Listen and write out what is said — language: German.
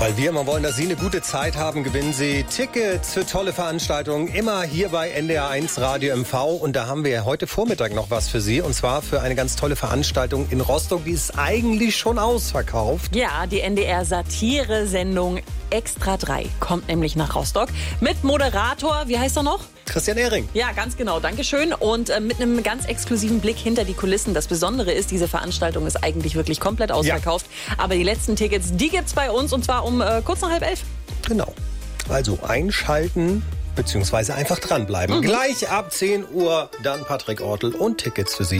Weil wir immer wollen, dass Sie eine gute Zeit haben, gewinnen Sie Tickets für tolle Veranstaltungen, immer hier bei NDR1 Radio MV. Und da haben wir heute Vormittag noch was für Sie. Und zwar für eine ganz tolle Veranstaltung in Rostock. Die ist eigentlich schon ausverkauft. Ja, die NDR-Satire-Sendung Extra 3 kommt nämlich nach Rostock mit Moderator, wie heißt er noch? Christian Ehring. Ja, ganz genau, Dankeschön. Und mit einem ganz exklusiven Blick hinter die Kulissen. Das Besondere ist, diese Veranstaltung ist eigentlich wirklich komplett ausverkauft. Ja. Aber die letzten Tickets, die gibt's bei uns und zwar um kurz nach 10:30. Genau. Also einschalten bzw. einfach dranbleiben. Gleich ab 10 Uhr dann Patrick Ortel und Tickets für Sie.